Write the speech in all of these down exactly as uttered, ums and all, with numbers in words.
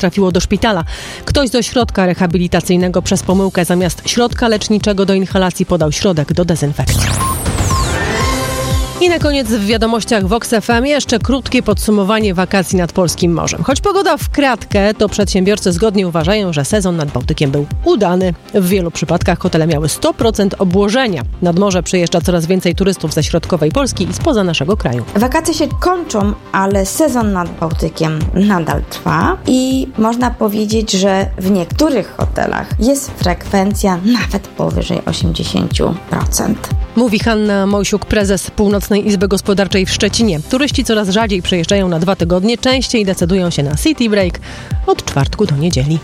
trafiło do szpitala. Ktoś z ośrodka rehabilitacyjnego przez pomyłkę zamiast środka leczniczego do inhalacji podał środek do dezynfekcji. I na koniec w wiadomościach Vox F M jeszcze krótkie podsumowanie wakacji nad polskim morzem. Choć pogoda w kratkę, to przedsiębiorcy zgodnie uważają, że sezon nad Bałtykiem był udany. W wielu przypadkach hotele miały sto procent obłożenia. Nad morze przyjeżdża coraz więcej turystów ze środkowej Polski i spoza naszego kraju. Wakacje się kończą, ale sezon nad Bałtykiem nadal trwa i można powiedzieć, że w niektórych hotelach jest frekwencja nawet powyżej osiemdziesiąt procent. Mówi Hanna Mojsiuk, prezes Północnej Izby Gospodarczej w Szczecinie. Turyści coraz rzadziej przejeżdżają na dwa tygodnie, częściej decydują się na city break od czwartku do niedzieli.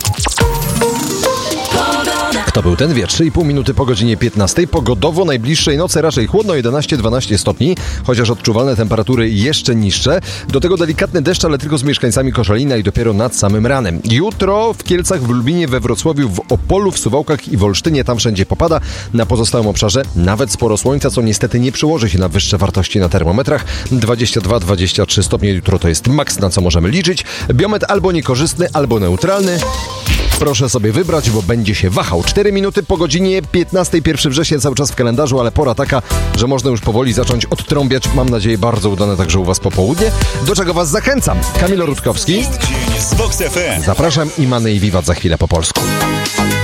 To był ten wie, trzy i pół minuty po godzinie piętnastej. Pogodowo najbliższej nocy raczej chłodno, jedenaście dwanaście stopni, chociaż odczuwalne temperatury jeszcze niższe. Do tego delikatny deszcz, ale tylko z mieszkańcami Koszalina i dopiero nad samym ranem. Jutro w Kielcach, w Lublinie, we Wrocławiu, w Opolu, w Suwałkach i w Olsztynie, tam wszędzie popada. Na pozostałym obszarze nawet sporo słońca, co niestety nie przyłoży się na wyższe wartości na termometrach. dwadzieścia dwa dwadzieścia trzy stopnie jutro to jest maks, na co możemy liczyć. Biometr albo niekorzystny, albo neutralny. Proszę sobie wybrać, bo będzie się wahał. cztery minuty po godzinie piętnastej, pierwszego września cały czas w kalendarzu, ale pora taka, że można już powoli zacząć odtrąbiać. Mam nadzieję bardzo udane także u Was popołudnie, do czego Was zachęcam. Kamil Rutkowski. Dzień z Vox F M. Zapraszam i Many i Wiwat za chwilę po polsku.